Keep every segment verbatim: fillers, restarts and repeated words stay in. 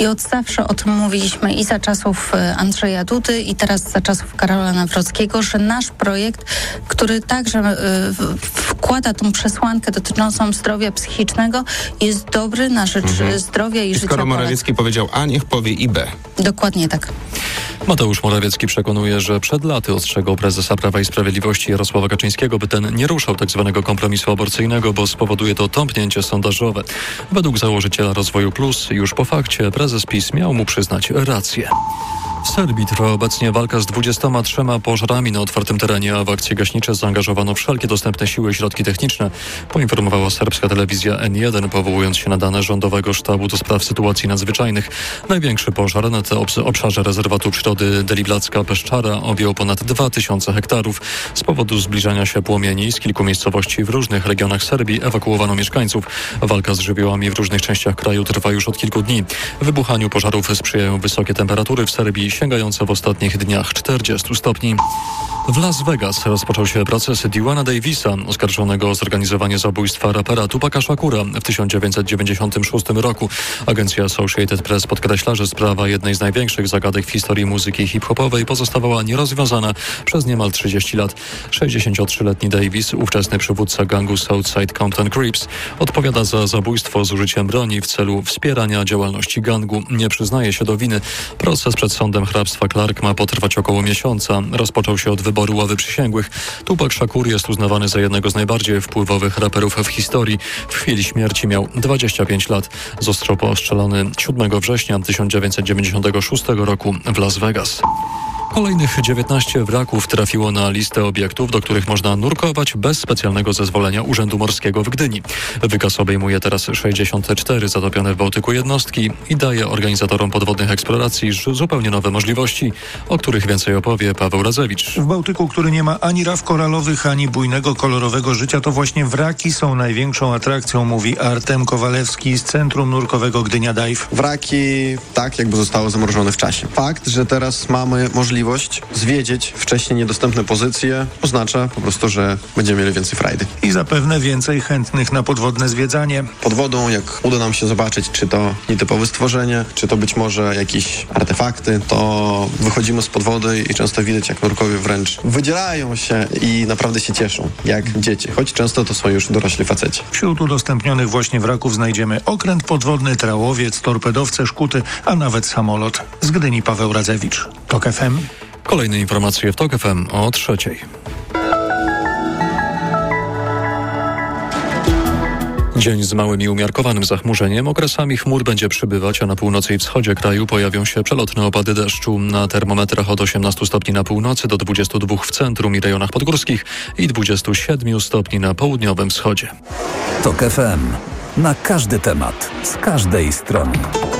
i od zawsze o tym mówiliśmy i za czasów Andrzeja Dudy i teraz za czasów Karola Nawrockiego, że nasz projekt, który także wkłada tą przesłankę dotyczącą zdrowia psychicznego, jest dobry na rzecz mhm. zdrowia i, I życia skoro Morawiecki powiedział A, niech powie i B. Dokładnie tak. Mateusz Morawiecki przekonuje, że przed laty ostrzegał prezesa Prawa i Sprawiedliwości Jarosława Kaczyńskiego, by ten nie ruszał tzw. kompromisu aborcyjnego, bo spowoduje to tąpnięcie sondażowe. Według założyciela Rozwoju Plus już po fakcie prezes PiS miał mu przyznać rację. W Serbii trwa obecnie walka z dwudziestoma trzema pożarami na otwartym terenie, a w akcje gaśnicze zaangażowano wszelkie dostępne siły i środki techniczne, poinformowała serbska telewizja N jeden, powołując się na dane Rządowego Sztabu do Spraw Sytuacji Nadzwyczajnych. Największy pożar na tym obszarze rezerwatu przyrody Deliblacka Peszczara objął ponad dwa tysiące hektarów. Z powodu zbliżania się płomieni z kilku miejscowości w różnych regionach Serbii ewakuowano mieszkańców. Walka z żywiołami w różnych częściach kraju trwa już od kilku dni. Wybuchaniu pożarów sprzyjają wysokie temperatury w Serbii, sięgające w ostatnich dniach czterdziestu stopni. W Las Vegas rozpoczął się proces Djuana Davisa, oskarżonego o zorganizowanie zabójstwa rapera Tupaca Shakura w tysiąc dziewięćset dziewięćdziesiątym szóstym roku. Agencja Associated Press podkreśla, że sprawa jednej z największych zagadek w historii muzyki hip-hopowej pozostawała nierozwiązana przez niemal trzydzieści lat. sześćdziesięciotrzyletni Davis, ówczesny przywódca gangu Southside Compton Crips, odpowiada za zabójstwo z użyciem broni w celu wspierania działalności gangu. Nie przyznaje się do winy. Proces przed sądem hrabstwa Clark ma potrwać około miesiąca. Rozpoczął się od wyboru ławy przysięgłych. Tupac Shakur jest uznawany za jednego z najbardziej wpływowych raperów w historii. W chwili śmierci miał dwadzieścia pięć lat. Został postrzelony siódmego września tysiąc dziewięćset dziewięćdziesiątego szóstego roku w Las Vegas. Kolejnych dziewiętnaście wraków trafiło na listę obiektów, do których można nurkować bez specjalnego zezwolenia Urzędu Morskiego w Gdyni. Wykaz obejmuje teraz sześćdziesiąt cztery zatopione w Bałtyku jednostki i daje organizatorom podwodnych eksploracji zupełnie nowe możliwości, o których więcej opowie Paweł Radzewicz. W Bałtyku, który nie ma ani raf koralowych, ani bujnego, kolorowego życia, to właśnie wraki są największą atrakcją, mówi Artem Kowalewski z Centrum Nurkowego Gdynia Dive. Wraki tak jakby zostały zamrożone w czasie. Fakt, że teraz mamy możliwość zwiedzić wcześniej niedostępne pozycje, oznacza po prostu, że będziemy mieli więcej frajdy. I zapewne więcej chętnych na podwodne zwiedzanie. Pod wodą, jak uda nam się zobaczyć, czy to nietypowe stworzenie, czy to być może jakieś artefakty, to wychodzimy z pod wody i często widać, jak nurkowie wręcz wydzielają się i naprawdę się cieszą, jak dzieci, choć często to są już dorośli faceci. Wśród udostępnionych właśnie wraków znajdziemy okręt podwodny, trałowiec, torpedowce, szkuty, a nawet samolot. Z Gdyni Paweł Radzewicz. Tok F M. Kolejne informacje w Tok F M o trzeciej. Dzień z małym i umiarkowanym zachmurzeniem. Okresami chmur będzie przybywać, a na północy i wschodzie kraju pojawią się przelotne opady deszczu. Na termometrach od osiemnastu stopni na północy do dwudziestu dwóch w centrum i rejonach podgórskich i dwudziestu siedmiu stopni na południowym wschodzie. Tok F M. Na każdy temat, z każdej strony.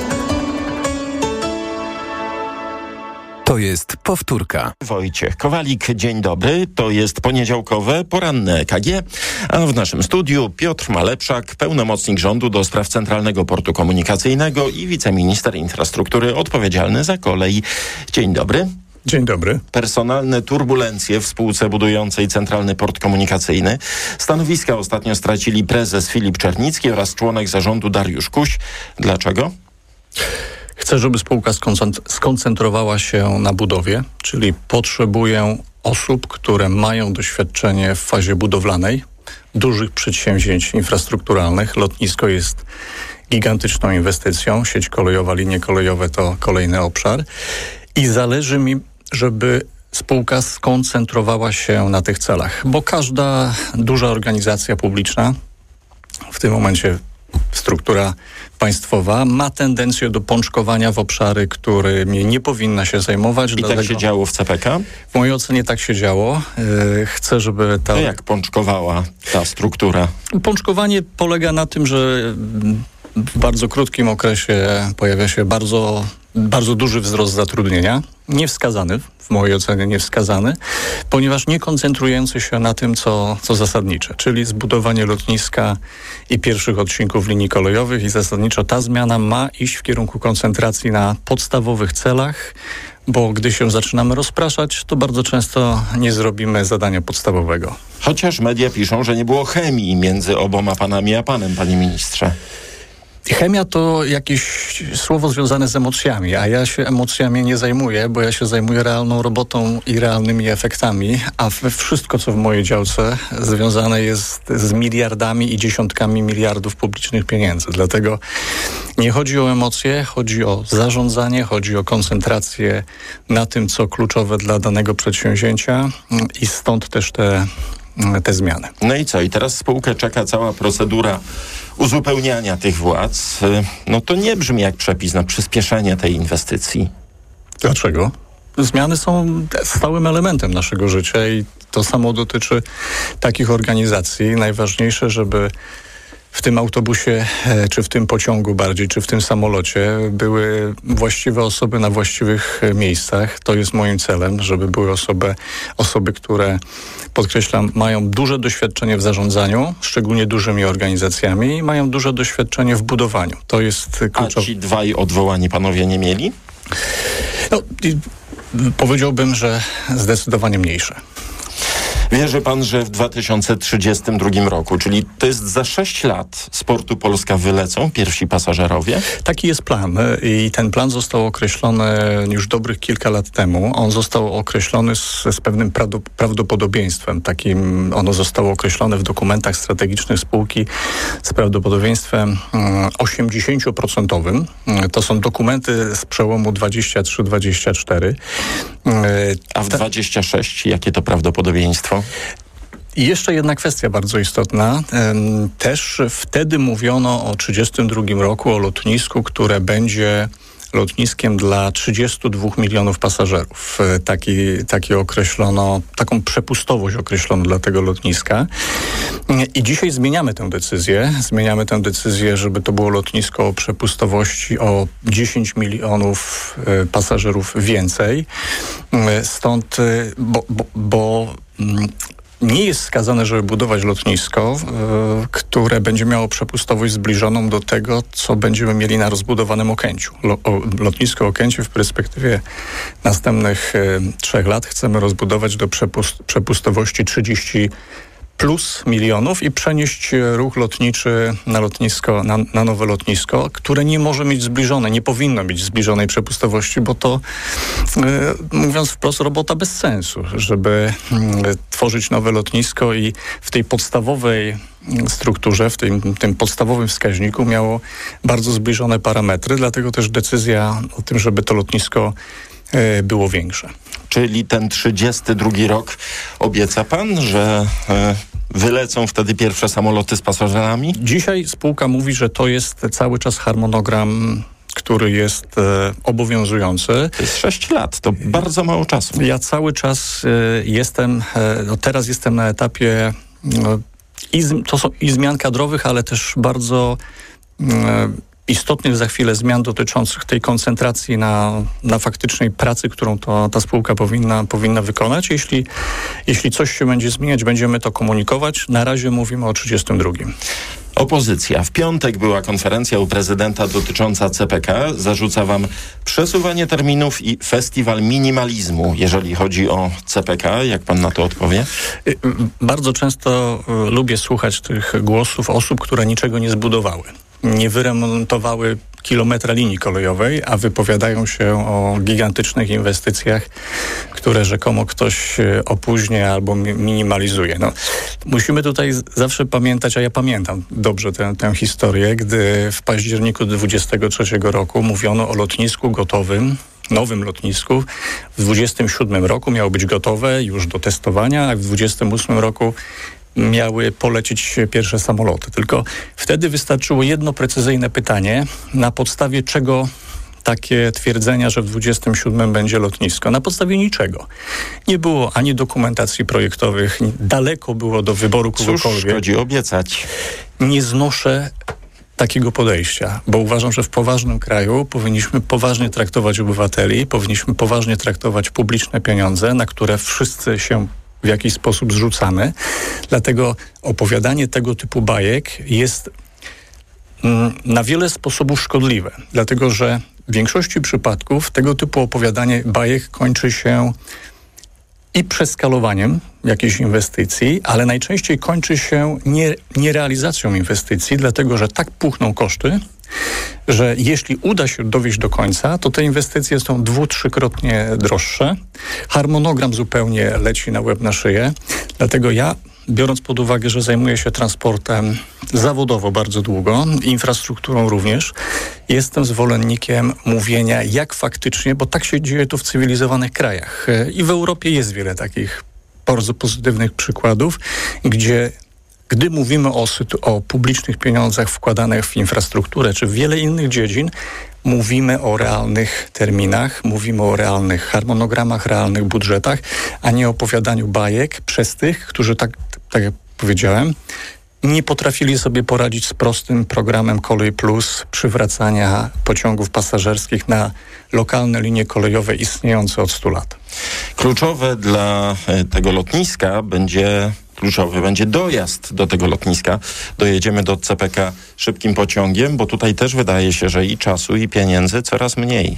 To jest powtórka. Wojciech Kowalik, dzień dobry. To jest poniedziałkowe, poranne E K G, a w naszym studiu Piotr Malepszak, pełnomocnik rządu do spraw Centralnego Portu Komunikacyjnego i wiceminister infrastruktury odpowiedzialny za kolej. Dzień dobry. Dzień dobry. Personalne turbulencje w spółce budującej Centralny Port Komunikacyjny. Stanowiska ostatnio stracili prezes Filip Czernicki oraz członek zarządu Dariusz Kuś. Dlaczego? Chcę, żeby spółka skoncentrowała się na budowie, czyli potrzebuję osób, które mają doświadczenie w fazie budowlanej, dużych przedsięwzięć infrastrukturalnych. Lotnisko jest gigantyczną inwestycją, sieć kolejowa, linie kolejowe to kolejny obszar i zależy mi, żeby spółka skoncentrowała się na tych celach, bo każda duża organizacja publiczna, w tym momencie struktura państwowa, ma tendencję do pączkowania w obszary, którymi nie powinna się zajmować. I dlatego tak się działo w C P K? W mojej ocenie tak się działo. Yy, chcę, żeby ta... To jak pączkowała ta struktura? Pączkowanie polega na tym, że w bardzo krótkim okresie pojawia się bardzo, bardzo duży wzrost zatrudnienia. Niewskazany, w mojej ocenie niewskazany, ponieważ nie koncentrujący się na tym, co, co zasadnicze, czyli zbudowanie lotniska i pierwszych odcinków linii kolejowych i zasadniczo ta zmiana ma iść w kierunku koncentracji na podstawowych celach, bo gdy się zaczynamy rozpraszać, to bardzo często nie zrobimy zadania podstawowego. Chociaż media piszą, że nie było chemii między oboma panami a panem, panie ministrze. Chemia to jakieś słowo związane z emocjami, a ja się emocjami nie zajmuję, bo ja się zajmuję realną robotą i realnymi efektami, a wszystko, co w mojej działce związane jest z miliardami i dziesiątkami miliardów publicznych pieniędzy. Dlatego nie chodzi o emocje, chodzi o zarządzanie, chodzi o koncentrację na tym, co kluczowe dla danego przedsięwzięcia i stąd też te, te zmiany. No i co? I teraz spółkę czeka cała procedura uzupełniania tych władz. No to nie brzmi jak przepis na przyspieszenie tej inwestycji. Dlaczego? Zmiany są stałym elementem naszego życia i to samo dotyczy takich organizacji. Najważniejsze, żeby w tym autobusie, czy w tym pociągu bardziej, czy w tym samolocie były właściwe osoby na właściwych miejscach. To jest moim celem, żeby były osoby, osoby, które, podkreślam, mają duże doświadczenie w zarządzaniu, szczególnie dużymi organizacjami i mają duże doświadczenie w budowaniu. To jest kluczowe. A ci dwaj odwołani panowie nie mieli? No, powiedziałbym, że zdecydowanie mniejsze. Wierzy pan, że w dwa tysiące trzydziestym drugim roku, czyli to jest za sześć lat, z portu Polska wylecą pierwsi pasażerowie? Taki jest plan i ten plan został określony już dobrych kilka lat temu. On został określony z, z pewnym prawdopodobieństwem. Takim ono zostało określone w dokumentach strategicznych spółki z prawdopodobieństwem osiemdziesiąt procent. To są dokumenty z przełomu dwadzieścia trzy dwadzieścia cztery. A w dwadzieścia sześć jakie to prawdopodobieństwo? I jeszcze jedna kwestia bardzo istotna. Też wtedy mówiono o trzydziestym drugim roku o lotnisku, które będzie lotniskiem dla trzydziestu dwóch milionów pasażerów. Taki, taki określono, taką przepustowość określono dla tego lotniska. I dzisiaj zmieniamy tę decyzję. Zmieniamy tę decyzję, żeby to było lotnisko o przepustowości o dziesięć milionów pasażerów więcej. Stąd, bo, bo, bo nie jest wskazane, żeby budować lotnisko, y, które będzie miało przepustowość zbliżoną do tego, co będziemy mieli na rozbudowanym Okęciu. Lo, o, lotnisko Okęcie w perspektywie następnych y, trzech lat chcemy rozbudować do przepust, przepustowości trzydzieści plus milionów i przenieść ruch lotniczy na lotnisko, na, na nowe lotnisko, które nie może mieć zbliżonej, nie powinno mieć zbliżonej przepustowości, bo to, y, mówiąc wprost, robota bez sensu, żeby y, tworzyć nowe lotnisko i w tej podstawowej strukturze, w tym, tym podstawowym wskaźniku miało bardzo zbliżone parametry, dlatego też decyzja o tym, żeby to lotnisko y, było większe. Czyli ten trzydziesty drugi rok obieca pan, że e, wylecą wtedy pierwsze samoloty z pasażerami? Dzisiaj spółka mówi, że to jest cały czas harmonogram, który jest e, obowiązujący. To jest sześć lat, to bardzo mało czasu. Ja cały czas e, jestem, e, no teraz jestem na etapie no, i, z, to są i zmian kadrowych, ale też bardzo e, istotnych za chwilę zmian dotyczących tej koncentracji na, na faktycznej pracy, którą to, ta spółka powinna, powinna wykonać. Jeśli, jeśli coś się będzie zmieniać, będziemy to komunikować. Na razie mówimy o trzydziestym drugim. Opozycja. W piątek była konferencja u prezydenta dotycząca C P K. Zarzuca wam przesuwanie terminów i festiwal minimalizmu, jeżeli chodzi o C P K. Jak pan na to odpowie? Bardzo często lubię słuchać tych głosów osób, które niczego nie zbudowały. Nie wyremontowały kilometra linii kolejowej, a wypowiadają się o gigantycznych inwestycjach, które rzekomo ktoś opóźnia albo minimalizuje. No, musimy tutaj zawsze pamiętać, a ja pamiętam dobrze tę, tę historię, gdy w październiku dwudziestego trzeciego roku mówiono o lotnisku gotowym, nowym lotnisku. W dwudziestym siódmym roku miało być gotowe już do testowania, a w dwudziestym ósmym roku miały polecieć pierwsze samoloty. Tylko wtedy wystarczyło jedno precyzyjne pytanie, na podstawie czego takie twierdzenia, że w dwudziestym siódmym będzie lotnisko. Na podstawie niczego. Nie było ani dokumentacji projektowych, daleko było do wyboru kogokolwiek. Cóż szkodzi obiecać? Nie znoszę takiego podejścia, bo uważam, że w poważnym kraju powinniśmy poważnie traktować obywateli, powinniśmy poważnie traktować publiczne pieniądze, na które wszyscy się w jakiś sposób zrzucamy. Dlatego opowiadanie tego typu bajek jest mm, na wiele sposobów szkodliwe. Dlatego, że w większości przypadków tego typu opowiadanie bajek kończy się i przeskalowaniem jakiejś inwestycji, ale najczęściej kończy się nie, nierealizacją inwestycji, dlatego, że tak puchną koszty, że jeśli uda się dowieść do końca, to te inwestycje są dwu, trzykrotnie droższe. Harmonogram zupełnie leci na łeb na szyję. Dlatego ja, biorąc pod uwagę, że zajmuję się transportem zawodowo bardzo długo, infrastrukturą również, jestem zwolennikiem mówienia, jak faktycznie, bo tak się dzieje to w cywilizowanych krajach. I w Europie jest wiele takich bardzo pozytywnych przykładów, gdzie gdy mówimy o, o publicznych pieniądzach wkładanych w infrastrukturę czy w wiele innych dziedzin, mówimy o realnych terminach, mówimy o realnych harmonogramach, realnych budżetach, a nie opowiadaniu bajek przez tych, którzy, tak, tak jak powiedziałem, nie potrafili sobie poradzić z prostym programem Kolej Plus przywracania pociągów pasażerskich na lokalne linie kolejowe istniejące od stu lat. Kluczowe dla tego lotniska będzie... Kluczowy będzie dojazd do tego lotniska. Dojedziemy do C P K szybkim pociągiem, bo tutaj też wydaje się, że i czasu, i pieniędzy coraz mniej.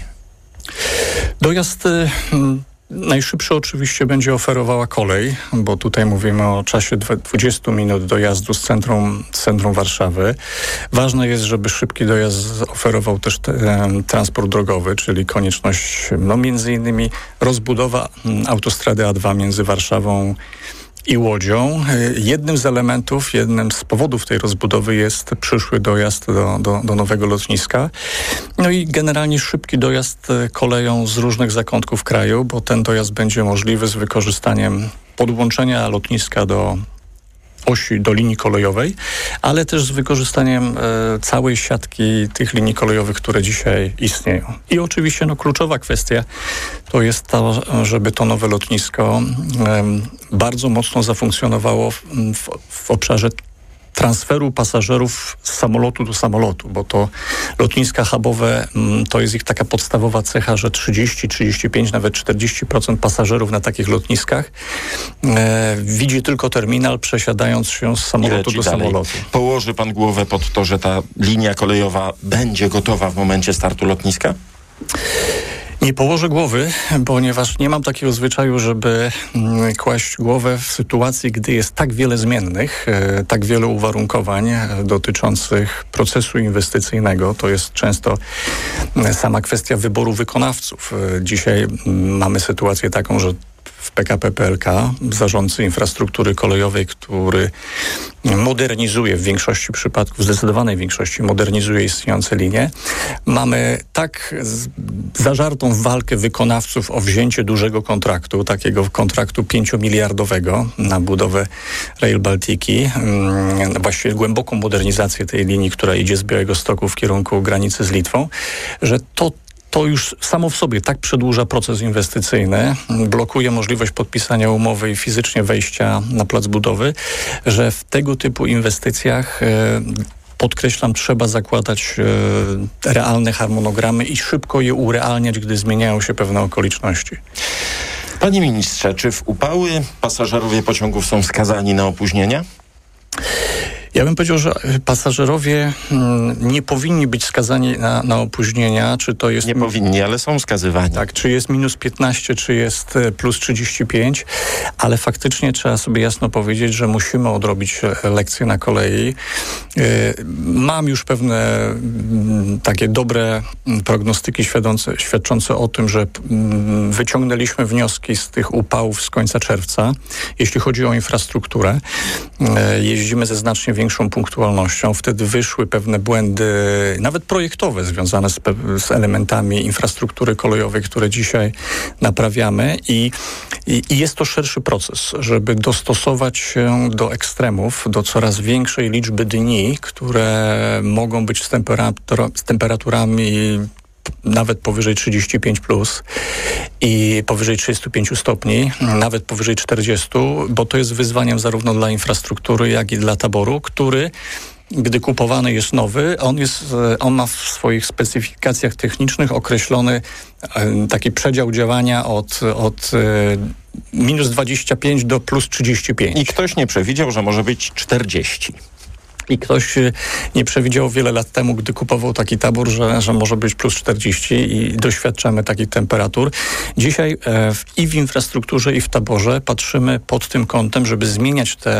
Dojazd y, najszybszy oczywiście będzie oferowała kolej, bo tutaj mówimy o czasie dwudziestu minut dojazdu z centrum, z centrum Warszawy. Ważne jest, żeby szybki dojazd oferował też te, e, transport drogowy, czyli konieczność, no między innymi rozbudowa m, autostrady A dwa między Warszawą i Łodzią. Jednym z elementów, jednym z powodów tej rozbudowy jest przyszły dojazd do, do, do nowego lotniska. No i generalnie szybki dojazd koleją z różnych zakątków kraju, bo ten dojazd będzie możliwy z wykorzystaniem podłączenia lotniska do osi, do linii kolejowej, ale też z wykorzystaniem e, całej siatki tych linii kolejowych, które dzisiaj istnieją. I oczywiście no, kluczowa kwestia to jest to, żeby to nowe lotnisko e, bardzo mocno zafunkcjonowało w, w, w obszarze transferu pasażerów z samolotu do samolotu, bo to lotniska hubowe to jest ich taka podstawowa cecha, że trzydzieści, trzydzieści pięć, nawet czterdzieści procent pasażerów na takich lotniskach e, widzi tylko terminal, przesiadając się z samolotu do dalej. samolotu. Położy pan głowę pod to, że ta linia kolejowa będzie gotowa w momencie startu lotniska? Nie położę głowy, ponieważ nie mam takiego zwyczaju, żeby mm, kłaść głowę w sytuacji, gdy jest tak wiele zmiennych, e, tak wiele uwarunkowań e, dotyczących procesu inwestycyjnego. To jest często e, sama kwestia wyboru wykonawców. E, dzisiaj m, mamy sytuację taką, że w P K P P L K, zarządcy infrastruktury kolejowej, który modernizuje w większości przypadków, w zdecydowanej większości modernizuje istniejące linie. Mamy tak z, zażartą walkę wykonawców o wzięcie dużego kontraktu, takiego kontraktu pięciomiliardowego na budowę Rail Baltiki, hmm, właściwie głęboką modernizację tej linii, która idzie z Białegostoku w kierunku granicy z Litwą, że to To już samo w sobie tak przedłuża proces inwestycyjny, blokuje możliwość podpisania umowy i fizycznie wejścia na plac budowy, że w tego typu inwestycjach, podkreślam, trzeba zakładać realne harmonogramy i szybko je urealniać, gdy zmieniają się pewne okoliczności. Panie ministrze, czy w upały pasażerowie pociągów są skazani na opóźnienia? Ja bym powiedział, że pasażerowie mm, nie powinni być skazani na, na opóźnienia, czy to jest... Nie powinni, ale są skazywani. Tak, czy jest minus piętnaście, czy jest plus trzydzieści pięć, ale faktycznie trzeba sobie jasno powiedzieć, że musimy odrobić lekcje na kolei. Yy, mam już pewne mm, takie dobre prognostyki świadczące, świadczące o tym, że mm, wyciągnęliśmy wnioski z tych upałów z końca czerwca, jeśli chodzi o infrastrukturę. Yy, jeździmy ze znacznie większą punktualnością. Wtedy wyszły pewne błędy, nawet projektowe, związane z, z elementami infrastruktury kolejowej, które dzisiaj naprawiamy i, i, i jest to szerszy proces, żeby dostosować się do ekstremów, do coraz większej liczby dni, które mogą być z, temperatur, z temperaturami nawet powyżej trzydzieści pięć plus i powyżej trzydzieści pięć stopni, nawet powyżej czterdzieści, bo to jest wyzwaniem zarówno dla infrastruktury, jak i dla taboru, który, gdy kupowany jest nowy, on, jest, on ma w swoich specyfikacjach technicznych określony taki przedział działania od, od minus dwadzieścia pięć do plus trzydzieści pięć. I ktoś nie przewidział, że może być czterdzieści. I ktoś nie przewidział wiele lat temu, gdy kupował taki tabor, że, że może być plus czterdzieści i doświadczamy takich temperatur. Dzisiaj e, w, i w infrastrukturze, i w taborze patrzymy pod tym kątem, żeby zmieniać te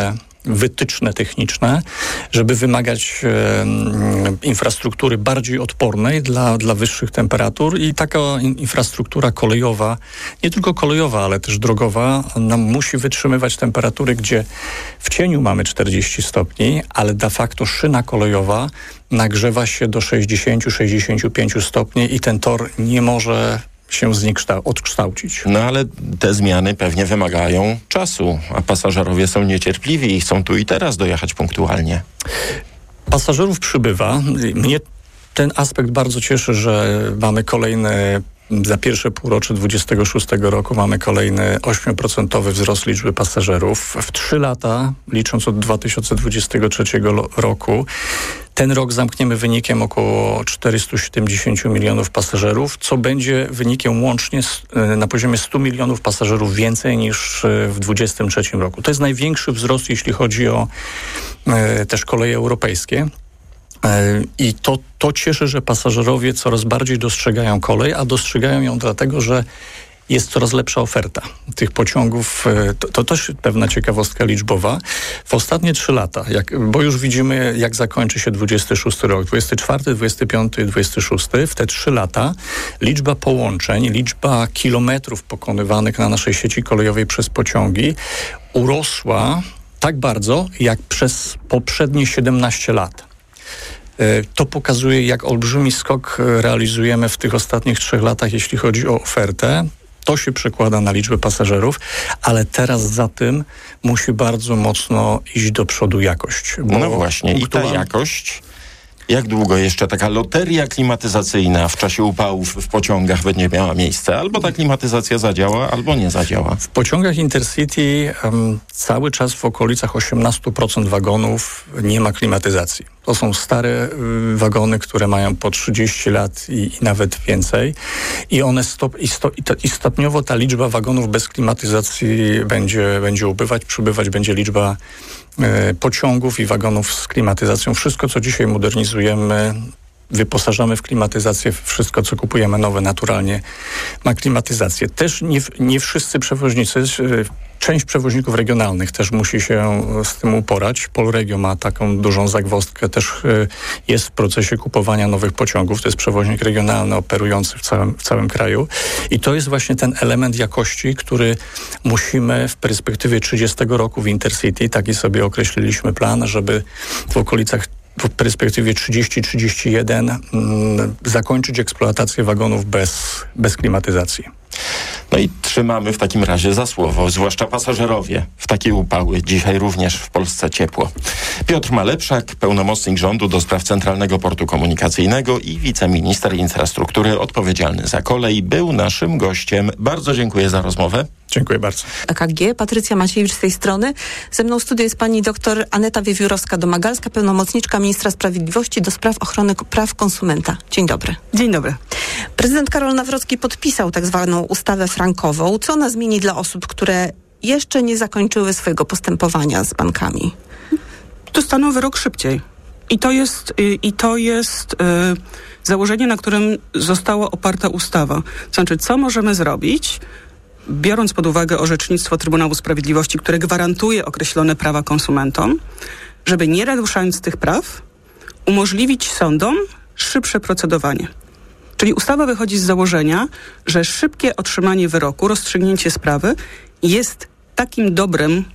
wytyczne techniczne, żeby wymagać e, infrastruktury bardziej odpornej dla, dla wyższych temperatur i taka in, infrastruktura kolejowa, nie tylko kolejowa, ale też drogowa, nam musi wytrzymywać temperatury, gdzie w cieniu mamy czterdzieści stopni, ale de facto szyna kolejowa nagrzewa się do sześćdziesiąt do sześćdziesięciu pięciu stopni i ten tor nie może się z nich odkształcić. No ale te zmiany pewnie wymagają czasu, a pasażerowie są niecierpliwi i chcą tu i teraz dojechać punktualnie. Pasażerów przybywa. Mnie ten aspekt bardzo cieszy, że mamy kolejne, za pierwsze półrocze dwudziestego szóstego roku mamy kolejny ośmioprocentowy wzrost liczby pasażerów. W trzy lata, licząc od dwa tysiące dwudziestego trzeciego roku, ten rok zamkniemy wynikiem około czterysta siedemdziesiąt milionów pasażerów, co będzie wynikiem łącznie na poziomie stu milionów pasażerów więcej niż w dwudziestym trzecim roku. To jest największy wzrost, jeśli chodzi o e, też koleje europejskie. I to, to cieszy, że pasażerowie coraz bardziej dostrzegają kolej, a dostrzegają ją dlatego, że jest coraz lepsza oferta tych pociągów. To, to też pewna ciekawostka liczbowa. W ostatnie trzy lata, jak, bo już widzimy, jak zakończy się dwudziesty szósty rok, dwudziesty czwarty, dwudziesty piąty i dwudziesty szósty, w te trzy lata liczba połączeń, liczba kilometrów pokonywanych na naszej sieci kolejowej przez pociągi urosła tak bardzo, jak przez poprzednie siedemnaście lat. To pokazuje, jak olbrzymi skok realizujemy w tych ostatnich trzech latach, jeśli chodzi o ofertę. To się przekłada na liczbę pasażerów, ale teraz za tym musi bardzo mocno iść do przodu jakość. No właśnie, i ta jakość... Jak długo jeszcze taka loteria klimatyzacyjna w czasie upałów w pociągach będzie miała miejsce? Albo ta klimatyzacja zadziała, albo nie zadziała. W pociągach Intercity um, cały czas w okolicach osiemnaście procent wagonów nie ma klimatyzacji. To są stare y, wagony, które mają po trzydzieści lat i, i nawet więcej. I one stop, i, sto, i, to, i stopniowo ta liczba wagonów bez klimatyzacji będzie, będzie ubywać, przybywać będzie liczba y, pociągów i wagonów z klimatyzacją. Wszystko, co dzisiaj modernizujemy, wyposażamy w klimatyzację, wszystko, co kupujemy nowe, naturalnie ma klimatyzację. Też nie, nie wszyscy przewoźnicy, część przewoźników regionalnych też musi się z tym uporać. Polregio ma taką dużą zagwozdkę, też jest w procesie kupowania nowych pociągów. To jest przewoźnik regionalny operujący w całym, w całym kraju. I to jest właśnie ten element jakości, który musimy w perspektywie trzydziestego roku w Intercity, taki sobie określiliśmy plan, żeby w okolicach w perspektywie trzydzieści trzydzieści jeden mm, zakończyć eksploatację wagonów bez, bez klimatyzacji. No i trzymamy w takim razie za słowo, zwłaszcza pasażerowie w takie upały. Dzisiaj również w Polsce ciepło. Piotr Malepszak, pełnomocnik rządu do spraw Centralnego Portu Komunikacyjnego i wiceminister infrastruktury odpowiedzialny za kolej, był naszym gościem. Bardzo dziękuję za rozmowę. Dziękuję bardzo. E K G, Patrycja Maciejewicz z tej strony. Ze mną w studiu jest pani doktor Aneta Wiewiórowska-Domagalska, pełnomocniczka ministra sprawiedliwości do spraw ochrony praw konsumenta. Dzień dobry. Dzień dobry. Prezydent Karol Nawrocki podpisał tak zwaną ustawę frankową. Co ona zmieni dla osób, które jeszcze nie zakończyły swojego postępowania z bankami? Dostaną wyrok szybciej. I to jest, i, i to jest yy, założenie, na którym została oparta ustawa. To znaczy, co możemy zrobić, biorąc pod uwagę orzecznictwo Trybunału Sprawiedliwości, które gwarantuje określone prawa konsumentom, żeby nie naruszając tych praw, umożliwić sądom szybsze procedowanie. Czyli ustawa wychodzi z założenia, że szybkie otrzymanie wyroku, rozstrzygnięcie sprawy jest takim dobrem,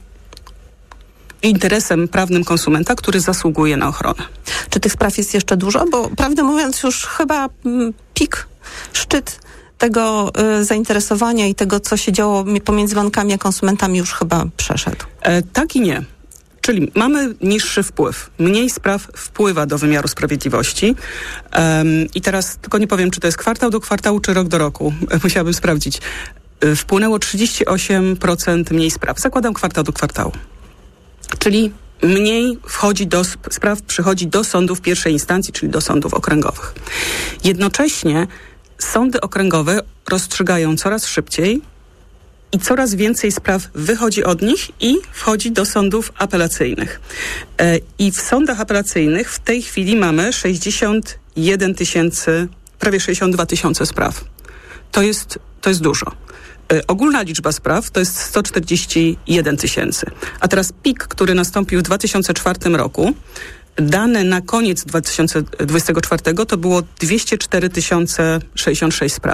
interesem prawnym konsumenta, który zasługuje na ochronę. Czy tych spraw jest jeszcze dużo? Bo prawdę mówiąc już chyba mm, pik, szczyt tego y, zainteresowania i tego, co się działo pomiędzy bankami a konsumentami już chyba przeszedł. E, tak i nie. Czyli mamy niższy wpływ. Mniej spraw wpływa do wymiaru sprawiedliwości. Um, I teraz tylko nie powiem, czy to jest kwartał do kwartału, czy rok do roku. Musiałabym sprawdzić. E, wpłynęło trzydzieści osiem procent mniej spraw. Zakładam kwartał do kwartału. Czyli mniej wchodzi do spraw, przychodzi do sądów pierwszej instancji, czyli do sądów okręgowych. Jednocześnie sądy okręgowe rozstrzygają coraz szybciej i coraz więcej spraw wychodzi od nich i wchodzi do sądów apelacyjnych. E, I w sądach apelacyjnych w tej chwili mamy sześćdziesiąt jeden tysięcy, prawie sześćdziesiąt dwa tysiące spraw. To jest, to jest dużo. Y, ogólna liczba spraw to jest sto czterdzieści jeden tysięcy. A teraz pik, który nastąpił w dwa tysiące czwartym roku, dane na koniec dwa tysiące dwudziestego czwartego to było dwieście cztery tysiące sześćdziesiąt sześć spraw.